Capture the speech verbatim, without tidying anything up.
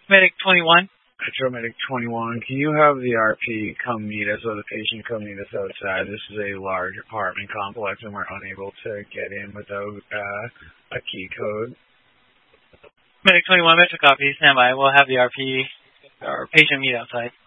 Medic twenty-one. Metro Medic twenty-one, can you have the R P come meet us, or the patient come meet us outside? This is a large apartment complex and we're unable to get in without uh, a key code. Medic twenty-one, Metro copy, stand by. We'll have the R P or patient meet outside.